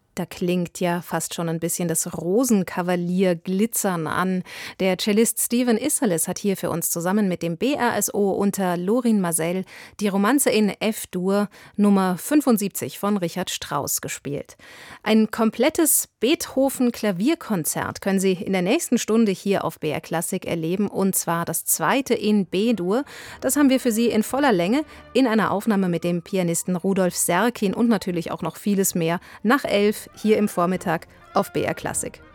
Da klingt ja fast schon ein bisschen das Rosenkavalier-Glitzern an. Der Cellist Stephen Isserlis hat hier für uns zusammen mit dem BRSO unter Lorin Maazel die Romanze in F-Dur Nummer 75 von Richard Strauss gespielt. Ein komplettes Beethoven-Klavierkonzert können Sie in der nächsten Stunde hier auf BR Klassik erleben, und zwar das zweite in B-Dur. Das haben wir für Sie in voller Länge in einer Aufnahme mit dem Pianisten Rudolf Serkin und natürlich auch noch vieles mehr nach 11 hier im Vormittag auf BR Klassik.